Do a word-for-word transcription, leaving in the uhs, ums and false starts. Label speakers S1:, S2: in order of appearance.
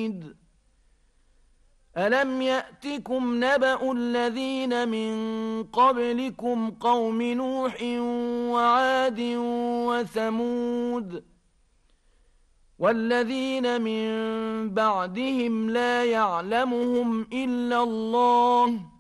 S1: حميد ألم يأتكم نبأ الذين من قبلكم قوم نوح وعاد وثمود والذين من بعدهم لا يعلمهم إلا الله